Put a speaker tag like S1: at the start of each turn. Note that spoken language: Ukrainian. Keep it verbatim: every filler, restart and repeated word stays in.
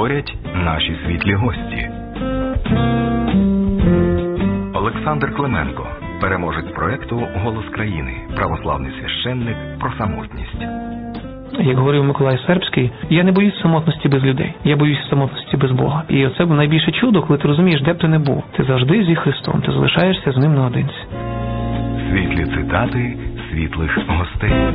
S1: говорять наші світлі гості. Олександр Клименко, переможець проекту «Голос країни», православний священник про самотність.
S2: Як говорив Миколай Сербський, я не боюсь самотності без людей, я боюсь самотності без Бога. І оце найбільше чудо, коли ти розумієш, де б ти не був. Ти завжди зі Христом, ти залишаєшся з ним наодинці.
S1: Світлі цитати світлих гостей.